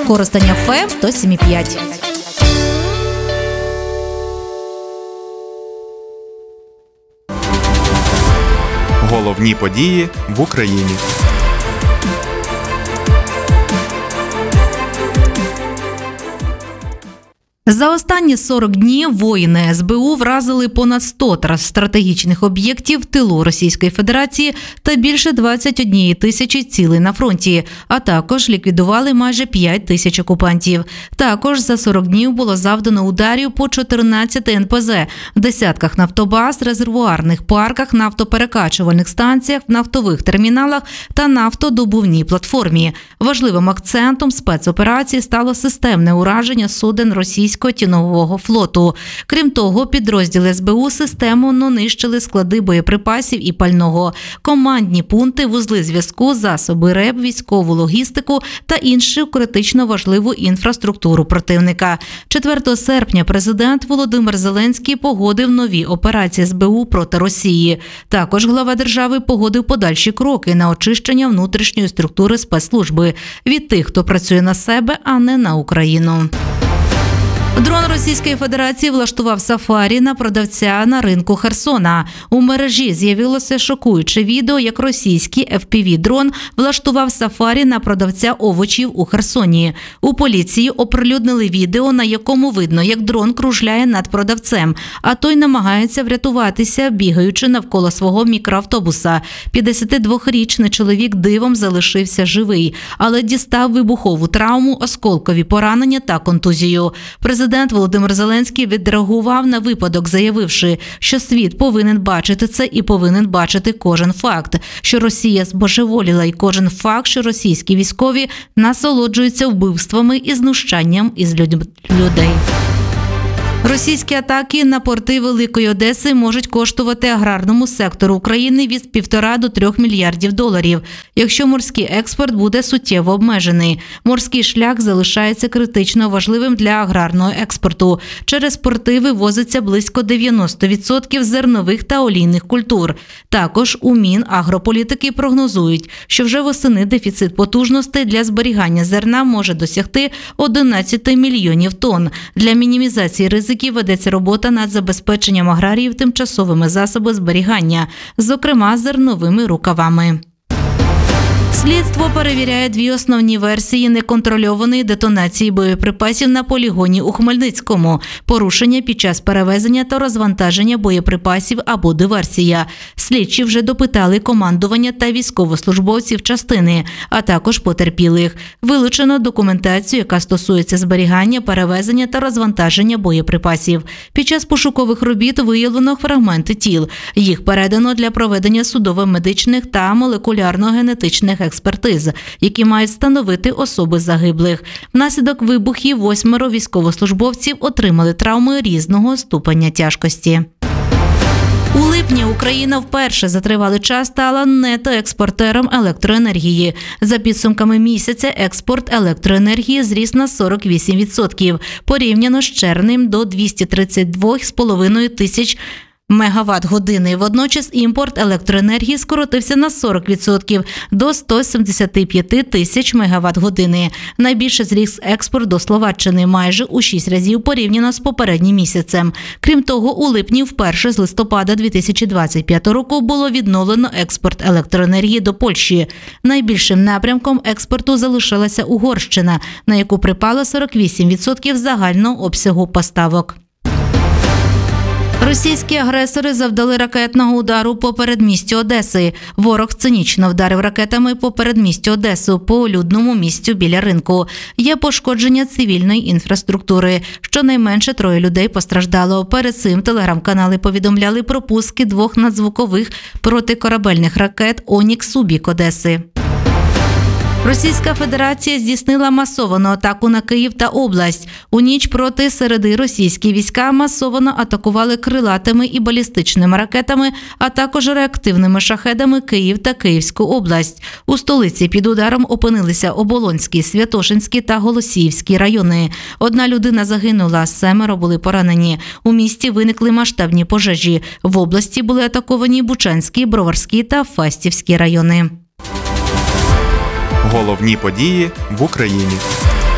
Коростень ФМ 107,5. Головні події в Україні. За останні 40 днів воїни СБУ вразили понад 100 стратегічних об'єктів в тилу Російської Федерації та більше 21 тисячі цілей на фронті, а також ліквідували майже 5 тисяч окупантів. Також за 40 днів було завдано ударів по 14 НПЗ, десятках нафтобаз, резервуарних парках, нафтоперекачувальних станціях, нафтових терміналах та нафтодобувній платформі. Важливим акцентом спецоперації стало системне ураження суден російського тіньового флоту. Крім того, підрозділи СБУ системно нищили склади боєприпасів і пального, командні пункти, вузли зв'язку, засоби РЕБ, військову логістику та іншу критично важливу інфраструктуру противника. 4 серпня президент Володимир Зеленський погодив нові операції СБУ проти Росії. Також глава держави погодив подальші кроки на очищення внутрішньої структури спецслужби від тих, хто працює на себе, а не на Україну. Дрон Російської Федерації влаштував сафарі на продавця на ринку Херсона. У мережі з'явилося шокуюче відео, як російський FPV-дрон влаштував сафарі на продавця овочів у Херсоні. У поліції оприлюднили відео, на якому видно, як дрон кружляє над продавцем, а той намагається врятуватися, бігаючи навколо свого мікроавтобуса. 52-річний чоловік дивом залишився живий, але дістав вибухову травму, осколкові поранення та контузію. Президент Володимир Зеленський відреагував на випадок, заявивши, що світ повинен бачити це і повинен бачити кожен факт, що Росія збожеволіла, і кожен факт, що російські військові насолоджуються вбивствами і знущанням із людей. Російські атаки на порти Великої Одеси можуть коштувати аграрному сектору України від 1,5 до 3 мільярдів доларів, якщо морський експорт буде суттєво обмежений. Морський шлях залишається критично важливим для аграрного експорту. Через порти вивозиться близько 90% зернових та олійних культур. Також у Мінагрополітики прогнозують, що вже восени дефіцит потужностей для зберігання зерна може досягти 11 мільйонів тонн. Для мінімізації ризиків ведеться робота над забезпеченням аграріїв тимчасовими засобами зберігання, зокрема зерновими рукавами. Слідство перевіряє 2 основні версії неконтрольованої детонації боєприпасів на полігоні у Хмельницькому, порушення під час перевезення та розвантаження боєприпасів або диверсія. Слідчі вже допитали командування та військовослужбовців частини, а також потерпілих. Вилучено документацію, яка стосується зберігання, перевезення та розвантаження боєприпасів. Під час пошукових робіт виявлено фрагменти тіл. Їх передано для проведення судово-медичних та молекулярно-генетичних експертиз, які мають встановити особи загиблих. Внаслідок вибухів 8 військовослужбовців отримали травми різного ступеня тяжкості. У липні Україна вперше за тривалий час стала нетоекспортером електроенергії. За підсумками місяця експорт електроенергії зріс на 48%, порівняно з червнем до 232,5 тисяч мегаватт-години. Водночас імпорт електроенергії скоротився на 40% до 175 тисяч мегаватт-години. Найбільше зріс експорт до Словаччини – майже у 6 разів порівняно з попереднім місяцем. Крім того, у липні вперше з листопада 2025 року було відновлено експорт електроенергії до Польщі. Найбільшим напрямком експорту залишилася Угорщина, на яку припало 48% загального обсягу поставок. Російські агресори завдали ракетного удару по передмістю Одеси. Ворог цинічно вдарив ракетами по передмістю Одеси, по людному місцю біля ринку. Є пошкодження цивільної інфраструктури. Щонайменше 3 людей постраждало. Перед цим телеграм-канали повідомляли про пуски 2 надзвукових протикорабельних ракет «Онікс» у бік Одеси. Російська Федерація здійснила масовану атаку на Київ та область. У ніч проти середи російські війська масово атакували крилатими і балістичними ракетами, а також реактивними шахедами Київ та Київську область. У столиці під ударом опинилися Оболонський, Святошинський та Голосіївський райони. 1 людина загинула, 7 були поранені. У місті виникли масштабні пожежі. В області були атаковані Бучанський, Броварський та Фастівський райони. Головні події в Україні.